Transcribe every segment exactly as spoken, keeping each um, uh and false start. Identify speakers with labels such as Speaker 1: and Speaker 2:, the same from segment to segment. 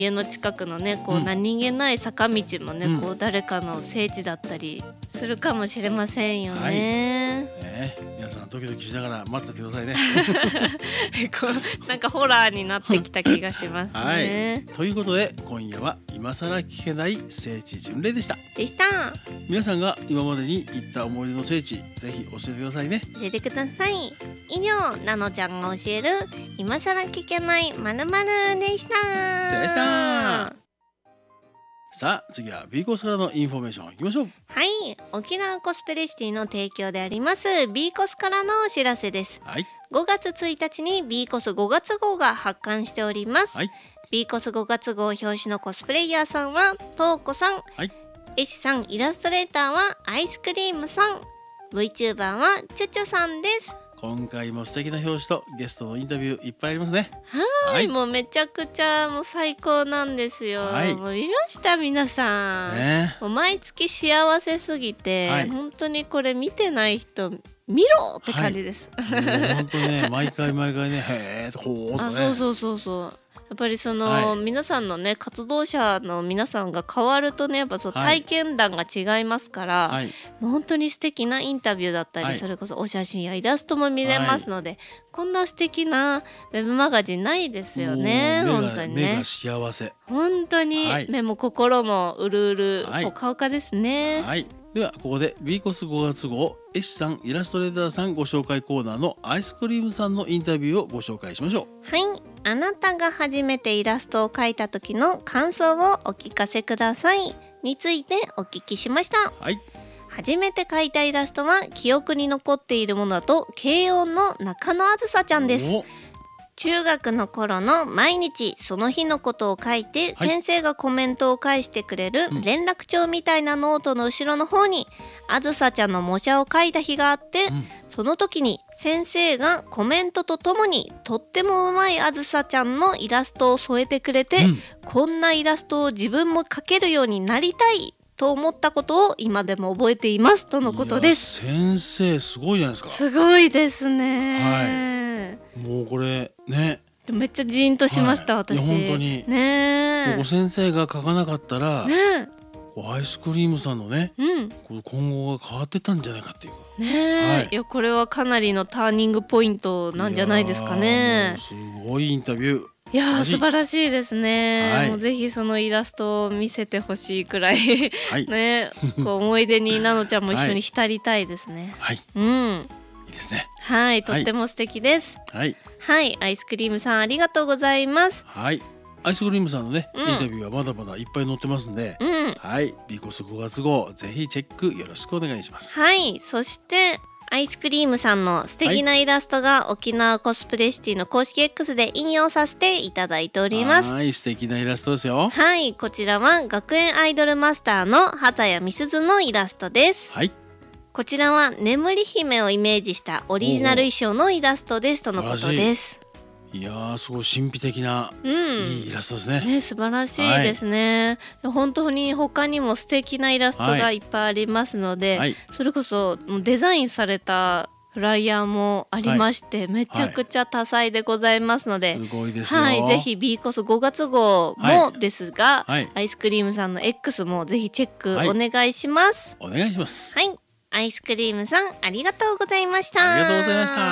Speaker 1: 家の近くのねこう、うん、何気ない坂道もね、うん、こう誰かの聖地だったりするかもしれませんよね、はい
Speaker 2: ね、皆さんドキドキしながら待っててくださいね
Speaker 1: こうなんかホラーになってきた気がしますね、
Speaker 2: はい、ということで今夜は今更聞けない聖地巡礼でした
Speaker 1: でした
Speaker 2: 皆さんが今までに行った思い出の聖地ぜひ教えてくださいね
Speaker 1: 教えてください。以上なのちゃんが教える今更聞けない〇〇でした
Speaker 2: でしたさあ次は B コースからのインフォメーションいきましょう。
Speaker 1: はい、沖縄コスプレシティの提供であります B コスからのお知らせです、はい、ごがつついたちに B コスごがつ号が発刊しております、はい、B コスごがつ号表紙のコスプレイヤーさんはトーコさん、はい、絵師さんイラストレーターはアイスクリームさん VTuber はチュチュさんです。
Speaker 2: 今回も素敵な表紙とゲストのインタビューいっぱいありますね。
Speaker 1: はい、はい、もうめちゃくちゃもう最高なんですよ、はい、もう見ました皆さん、ね、もう毎月幸せすぎて、はい、本当にこれ見てない人見ろって感じです、
Speaker 2: はい、本当ね毎回毎回ねへーとこうとねあ
Speaker 1: そうそうそうそうやっぱりその、はい、皆さんのね活動者の皆さんが変わるとねやっぱそう体験談が違いますから、はい、もう本当に素敵なインタビューだったり、はい、それこそお写真やイラストも見れますので、はい、こんな素敵なウェブマガジンないですよね。本当にね
Speaker 2: 目が幸せ
Speaker 1: 本当に、はい、目も心もうるうる、はい、ほかほかですね。
Speaker 2: はい、ではここで B コスごがつ号絵師さんイラストレーターさんご紹介コーナーのアイスクリームさんのインタビューをご紹介しましょう。
Speaker 1: はい、あなたが初めてイラストを描いた時の感想をお聞かせくださいについてお聞きしました。はい、初めて描いたイラストは記憶に残っているものだと軽音の中野あずさちゃんです。中学の頃の毎日その日のことを書いて、はい、先生がコメントを返してくれる連絡帳みたいなノートの後ろの方にあずさちゃんの模写を書いた日があって、うん、その時に先生がコメントとともにとってもうまいあずさちゃんのイラストを添えてくれて、うん、こんなイラストを自分も描けるようになりたいと思ったことを今でも覚えていますとのことです。
Speaker 2: 先生すごいじゃないですか。
Speaker 1: すごいですね、
Speaker 2: はい、もうこれね
Speaker 1: めっちゃジーンとしました、はい、私。
Speaker 2: いや本当にねご先生が書かなかったら、ね、アイスクリームさんのね、うん、今後が変わってたんじゃないかっていう
Speaker 1: ね、はい、いやこれはかなりのターニングポイントなんじゃないですかね。
Speaker 2: すごいインタビュー
Speaker 1: いや素晴らしいですね、はい、もうぜひそのイラストを見せてほしいくらい、はい、ねこう思い出になのちゃんも一緒に浸りたいですね。
Speaker 2: はい、
Speaker 1: うん、
Speaker 2: いいですね。
Speaker 1: はい、とっても素敵です。
Speaker 2: はい、
Speaker 1: はい、アイスクリームさんありがとうございます。
Speaker 2: はい、アイスクリームさんのね、うん、インタビューはまだまだいっぱい載ってますんで、うん、はい、ビコスごがつ号ぜひチェックよろしくお願いします。
Speaker 1: はい、そしてアイスクリームさんの素敵なイラストが沖縄コスプレシティの公式 X で引用させていただいております。
Speaker 2: はい、素敵なイラストですよ。
Speaker 1: はい、こちらは学園アイドルマスターの畑谷美鈴のイラストです。はい、こちらは眠り姫をイメージしたオリジナル衣装のイラストですとのことです。
Speaker 2: いやーすごい神秘的な、うん、いいイラストですね。
Speaker 1: ね、素晴らしいですね、はい、本当に他にも素敵なイラストがいっぱいありますので、はい、それこそデザインされたフライヤーもありまして、はい、めちゃくちゃ多彩でございますので、
Speaker 2: はい、すごいですよ、
Speaker 1: はい、ぜひ B コスごがつ号もですが、はい、アイスクリームさんの X もぜひチェックお願いします。
Speaker 2: はい、お願いします。
Speaker 1: はい、アイスクリームさんありがとうございました。
Speaker 2: ありがとうございました。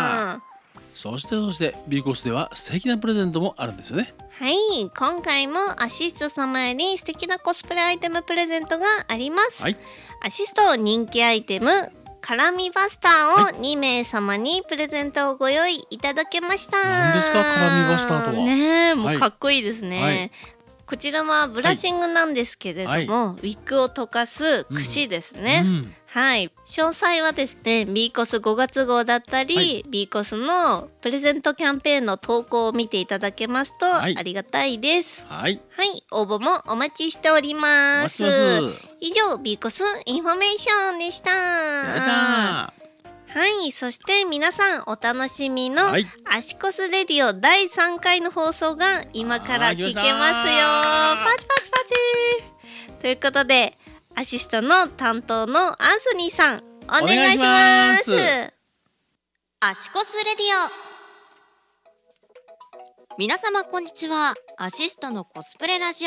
Speaker 2: そしてそして B コースでは素敵なプレゼントもあるんですよね。
Speaker 1: はい、今回もアシスト様より素敵なコスプレアイテムプレゼントがあります、はい、アシスト人気アイテム辛みバスターをにめい様にプレゼントをご用意いただけました。
Speaker 2: 何ですか辛みバスターとは。
Speaker 1: ねえ、もうかっこいいですね、はい、こちらはブラッシングなんですけれども、はい、ウィッグを溶かす櫛ですね、うんうん、はい、詳細はですね B コスごがつ号だったり、はい、B コスのプレゼントキャンペーンの投稿を見ていただけますとありがたいです。はい、はい、応募もお待ちしております。以上 B コスインフォメーションでした。はい、そして皆さんお楽しみの、はい、アシコスレディオだいさんかいの放送が今から聞けますよ。パチパチパチということでアシストの担当のアンソニーさんお願いします。アシコスレディ
Speaker 3: 皆様こんにちは。アシストのコスプレラジオ